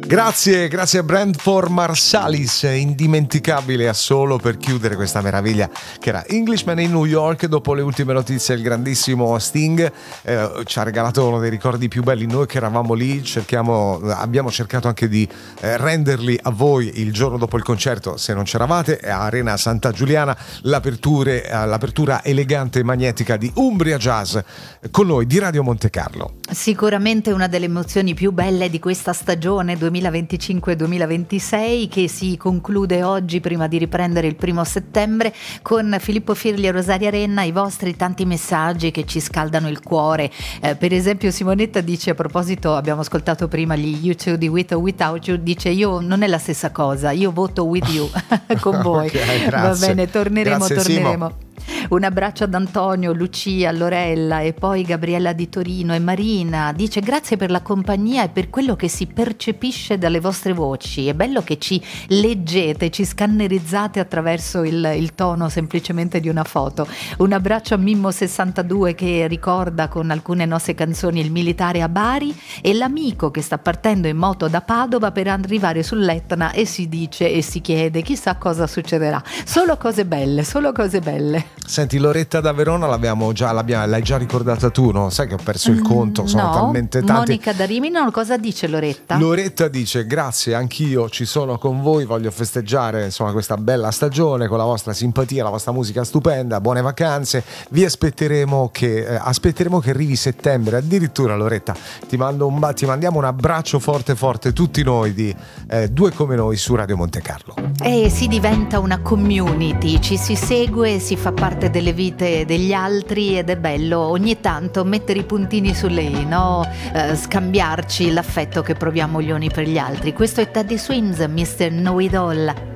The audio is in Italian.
Grazie a Brentford Marsalis, indimenticabile solo per chiudere questa meraviglia che era Englishman in New York. Dopo le ultime notizie il grandissimo Sting ci ha regalato uno dei ricordi più belli. Noi che eravamo lì abbiamo cercato anche di renderli a voi il giorno dopo il concerto, se non c'eravate, a Arena Santa Giuliana, l'apertura elegante e magnetica di Umbria Jazz con noi di Radio Monte Carlo. Sicuramente una delle emozioni più belle di questa stagione 2025-2026 che si conclude oggi prima di riprendere il 1 settembre con Filippo Firli e Rosaria Renna, i vostri tanti messaggi che ci scaldano il cuore. Per esempio Simonetta dice, a proposito, abbiamo ascoltato prima gli U2 di With or Without You, dice io non è la stessa cosa, io voto With You con voi. Okay, va bene, torneremo. Simo. Un abbraccio ad Antonio, Lucia, Lorella e poi Gabriella di Torino e Marina. Dice grazie per la compagnia e per quello che si percepisce dalle vostre voci. È bello che ci leggete, ci scannerizzate attraverso il tono semplicemente di una foto. Un abbraccio a Mimmo62 che ricorda con alcune nostre canzoni il militare a Bari e l'amico che sta partendo in moto da Padova per arrivare sull'Etna e si dice e si chiede chissà cosa succederà. Solo cose belle. Senti, Loretta da Verona l'hai già ricordata tu, no? Sai che ho perso il conto, sono talmente tanti. Monica da Rimini, cosa dice Loretta? Loretta dice grazie, anch'io ci sono con voi, voglio festeggiare insomma questa bella stagione con la vostra simpatia, la vostra musica stupenda, buone vacanze, vi aspetteremo che arrivi settembre, addirittura Loretta ti mandiamo un abbraccio forte tutti noi di Due Come Noi su Radio Monte Carlo. E si diventa una community, ci si segue, si fa parte delle vite degli altri ed è bello ogni tanto mettere i puntini sulle i, no? Scambiarci l'affetto che proviamo gli uni per gli altri. Questo è Teddy Swims, Mr. Know It All.